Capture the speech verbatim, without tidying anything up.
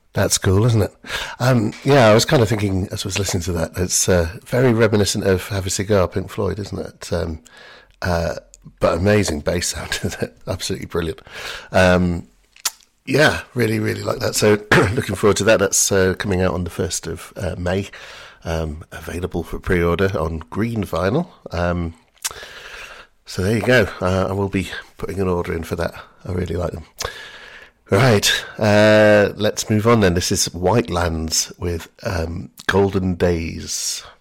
That's cool, isn't it? Um, yeah, I was kind of thinking as I was listening to that, it's uh, very reminiscent of Have a Cigar, Pink Floyd, isn't it? Um, uh, but amazing bass sound, isn't it? Absolutely brilliant. Um, yeah, really, really like that. So looking forward to that. That's uh, coming out on the first of uh, May, um, available for pre-order on green vinyl. Um, so there you go. Uh, I will be putting an order in for that. I really like them. Right, uh, let's move on then. This is Whitelands with um, Golden Days.